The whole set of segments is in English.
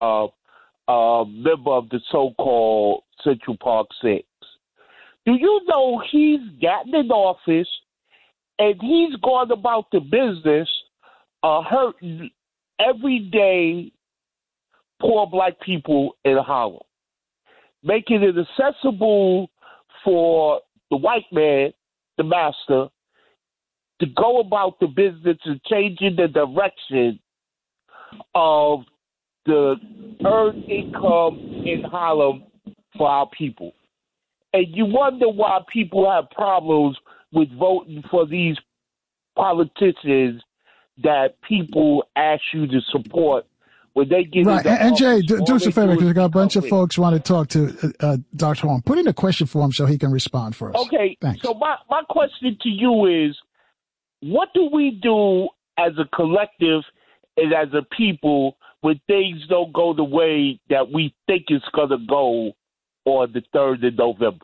member of the so-called Central Park Six. Do you know he's gotten in office and he's gone about the business hurting everyday poor black people in Harlem, making it accessible for the white man, the master, to go about the business and changing the direction of the earned income in Harlem for our people. And you wonder why people have problems with voting for these politicians that people ask you to support when they get right. And Jay, do us a favor, because we got a bunch of folks want to talk to Dr. Horn. Put in a question for him so he can respond for us. Okay. Thanks. So my question to you is, what do we do as a collective and as a people when things don't go the way that we think it's going to go on the 3rd of November?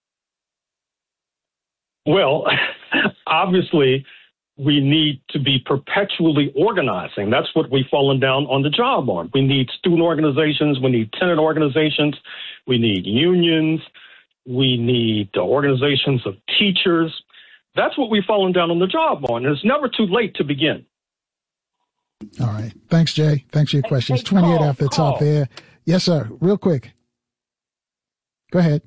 Well, obviously, we need to be perpetually organizing. That's what we've fallen down on the job on. We need student organizations. We need tenant organizations. We need unions. We need organizations of teachers. That's what we've fallen down on the job on. It's never too late to begin. All right. Thanks, Jay. Thanks for your questions. 28 after the top there. Yes, sir. Real quick. Go ahead.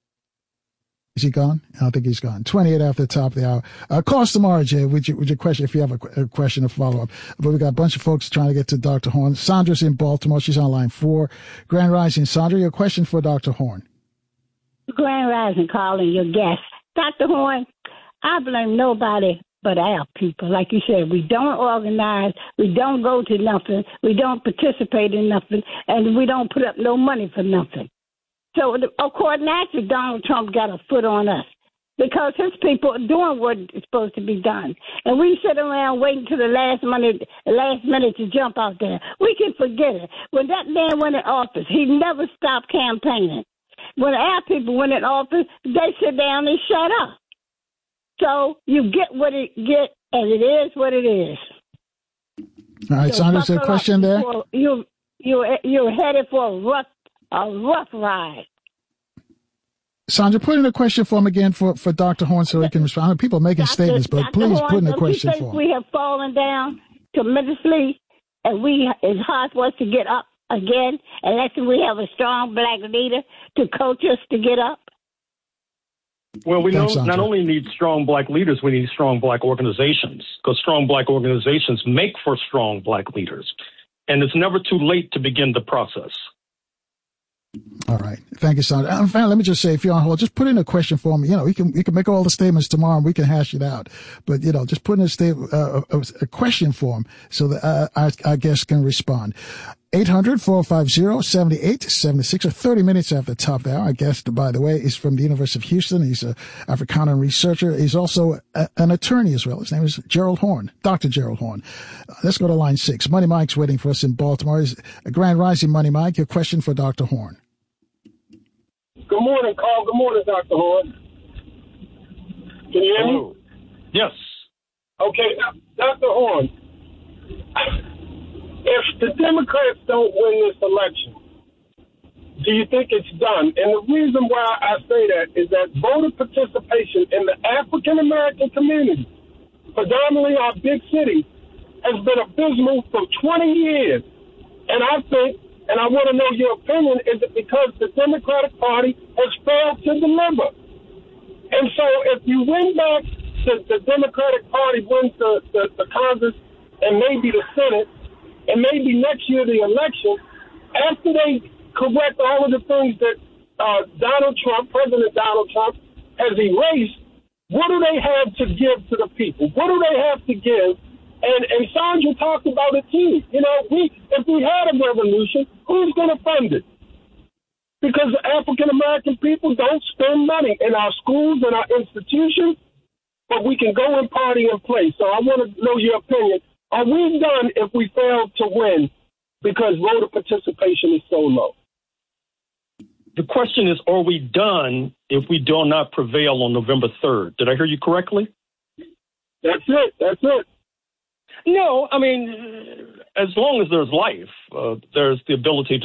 Is he gone? I don't think he's gone. 28 after the top of the hour. Call us tomorrow, Jay, with your question, if you have a question or follow-up. But we got a bunch of folks trying to get to Dr. Horn. Sandra's in Baltimore. She's on line 4. Grand Rising. Sandra, your question for Dr. Horn. Grand Rising, calling your guest. Dr. Horn, I blame nobody but our people. Like you said, we don't organize, we don't go to nothing, we don't participate in nothing, and we don't put up no money for nothing. So, of course, naturally, Donald Trump got a foot on us because his people are doing what is supposed to be done. And we sit around waiting till the last minute to jump out there. We can forget it. When that man went in office, he never stopped campaigning. When our people went in office, they sit down and shut up. So you get what it get, and it is what it is. All right, so Sandra's a question there? You're headed for a rough ride. Sandra, put in a question for him again for Dr. Horn so he can respond. I mean, people are making statements, but please put in a question for him. We have fallen down tremendously, and it's hard for us to get up again unless we have a strong black leader to coach us to get up. Well, we not only need strong black leaders, we need strong black organizations, because strong black organizations make for strong black leaders. And it's never too late to begin the process. All right. Thank you, Sandra. In fact, let me just say, if you're on hold, just put in a question for me. You know, you can make all the statements tomorrow and we can hash it out. But, you know, just put in a question for him so that our guest can respond. 800-450-7876, or 30 minutes after the top of the hour. Our guest, by the way, is from the University of Houston. He's an Afrikaner researcher. He's also an attorney as well. His name is Gerald Horn, Dr. Gerald Horn. Let's go to line 6. Money Mike's waiting for us in Baltimore. He's a Grand Rising Money Mike. Your question for Dr. Horn. Good morning, Carl. Good morning, Dr. Horn. Can you hear me? Yes. Okay, Dr. Horn. If the Democrats don't win this election, do you think it's done? And the reason why I say that is that voter participation in the African-American community, predominantly our big cities, has been abysmal for 20 years. And I think, and I want to know your opinion, is it because the Democratic Party has failed to deliver? And so if you win back, the Democratic Party wins the Congress and maybe the Senate, and maybe next year the election, after they correct all of the things that President Donald Trump has erased, what do they have to give to the people? What do they have to give? And Sandra talked about it too. You know, if we had a revolution, who's going to fund it? Because the African-American people don't spend money in our schools and our institutions, but we can go and party and play. So I want to know your opinion. Are we done if we fail to win because voter participation is so low? The question is, are we done if we do not prevail on November 3rd? Did I hear you correctly? That's it. No, I mean, as long as there's life, there's the ability